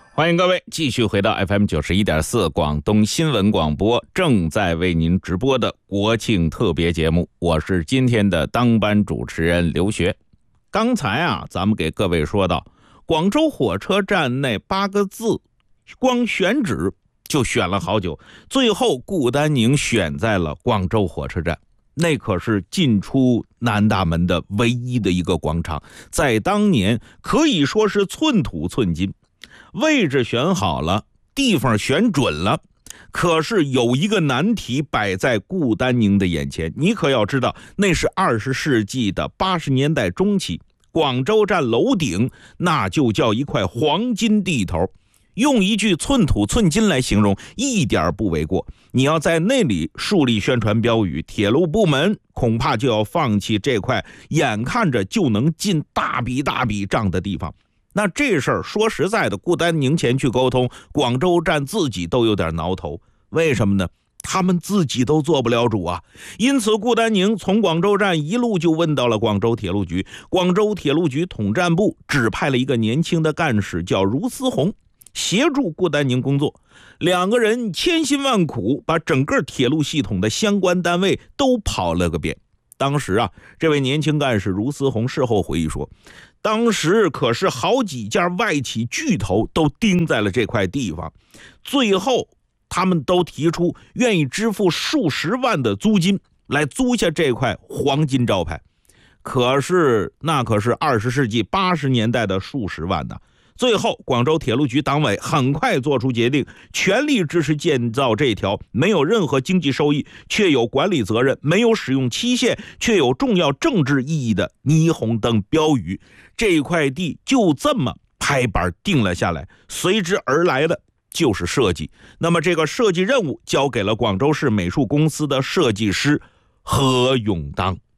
欢迎各位继续回到 FM91.4 广东新闻广播，正在为您直播的国庆特别节目，我是今天的当班主持人刘学。刚才咱们给各位说到广州火车站那8个字，光选址就选了好久，最后顾丹宁选在了广州火车站，那可是进出南大门的唯一的一个广场，在当年可以说是寸土寸金。位置选好了，地方选准了，可是有一个难题摆在顾丹宁的眼前。你可要知道，那是20世纪的80年代中期，广州站楼顶那就叫一块黄金地头，用一句寸土寸金来形容一点不为过。你要在那里树立宣传标语，铁路部门恐怕就要放弃这块眼看着就能进大笔账的地方。那这事儿说实在的，顾丹宁前去沟通，广州站自己都有点挠头。为什么呢？他们自己都做不了主啊。因此顾丹宁从广州站一路就问到了广州铁路局，广州铁路局统战部指派了一个年轻的干事叫卢思宏，协助顾丹宁工作。两个人千辛万苦把整个铁路系统的相关单位都跑了个遍。当时这位年轻干事卢思宏事后回忆说，当时可是好几家外企巨头都盯在了这块地方，最后他们都提出愿意支付数十万的租金来租下这块黄金招牌。可是那可是20世纪80年代的数十万呢。最后广州铁路局党委很快做出决定，全力支持建造这条没有任何经济收益却有管理责任、没有使用期限却有重要政治意义的霓虹灯标语。这块地就这么拍板定了下来，随之而来的就是设计。那么这个设计任务交给了广州市美术公司的设计师何永当。